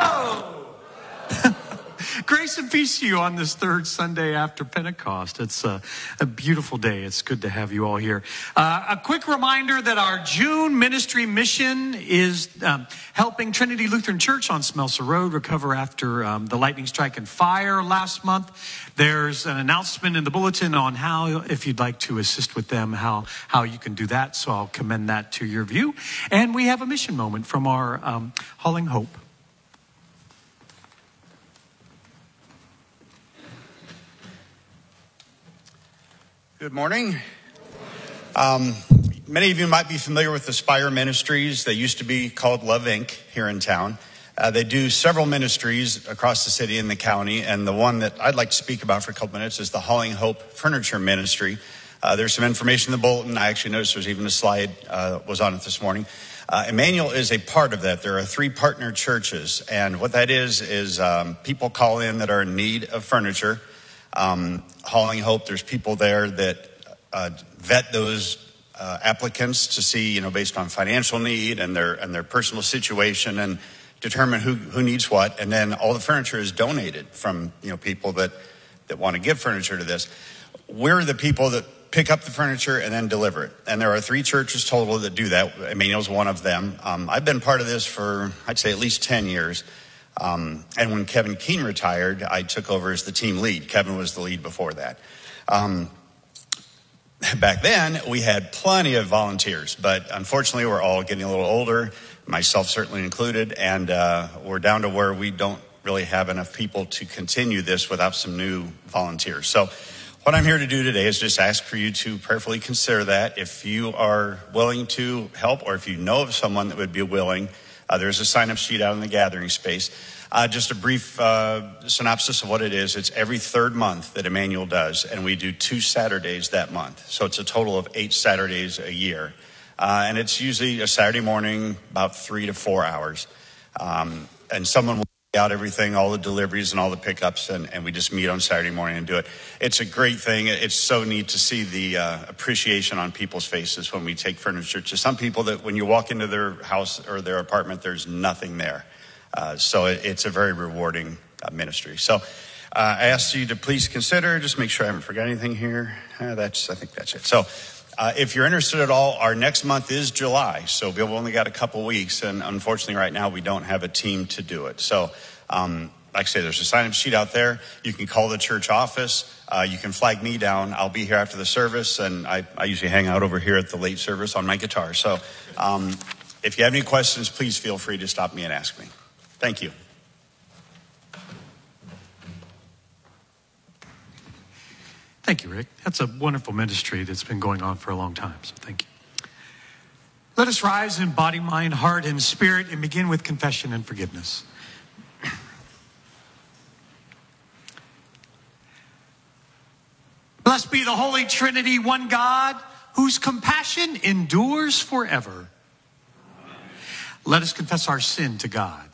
Grace and peace to you on this third Sunday after Pentecost. It's a beautiful day. It's good to have you all here. A quick reminder that our June ministry mission is helping Trinity Lutheran Church on Smelser Road recover after the lightning strike and fire last month. There's an announcement in the bulletin on how, if you'd like to assist with them, how you can do that. So I'll commend that to your view. And we have a mission moment from our Hauling Hope. Good morning. Many of you might be familiar with the Spire Ministries. They used to be called Love Inc. here in town. They do several ministries across the city and the county, and the one that I'd like to speak about for a couple minutes is the Hauling Hope Furniture Ministry. There's some information in the bulletin. I actually noticed there's even a slide was on it this morning. Emmanuel is a part of that. There are 3 partner churches, and what that is people call in that are in need of furniture. Hauling Hope, there's people there that vet those applicants to see, based on financial need and their personal situation, and determine who needs what. And then all the furniture is donated from people that want to give furniture to this. We're the people that pick up the furniture and then deliver it. And there are 3 churches total that do that. Emmanuel's one of them. I've been part of this for, I'd say, at least 10 years. And when Kevin Keene retired, I took over as the team lead. Kevin was the lead before that. Back then, we had plenty of volunteers, but unfortunately, we're all getting a little older, myself certainly included, and we're down to where we don't really have enough people to continue this without some new volunteers. So what I'm here to do today is just ask for you to prayerfully consider that. If you are willing to help, or if you know of someone that would be willing, there's a sign-up sheet out in the gathering space. Just a brief synopsis of what it is. It's every 3rd month that Emmanuel does, and we do 2 Saturdays that month. So it's a total of 8 Saturdays a year. And it's usually a Saturday morning, about 3 to 4 hours. And someone will lay out everything, all the deliveries and all the pickups, and we just meet on Saturday morning and do it. It's a great thing. It's so neat to see the appreciation on people's faces when we take furniture to some people that when you walk into their house or their apartment, there's nothing there. So it's a very rewarding ministry. So I ask you to please consider, just make sure I haven't forgot anything here. I think that's it. So if you're interested at all, our next month is July. So we've only got a couple weeks. And unfortunately, right now, we don't have a team to do it. So like I say, there's a sign-up sheet out there. You can call the church office. You can flag me down. I'll be here after the service. And I usually hang out over here at the late service on my guitar. So if you have any questions, please feel free to stop me and ask me. Thank you. Thank you, Rick. That's a wonderful ministry that's been going on for a long time, so thank you. Let us rise in body, mind, heart, and spirit and begin with confession and forgiveness. Blessed be the Holy Trinity, one God, whose compassion endures forever. Let us confess our sin to God.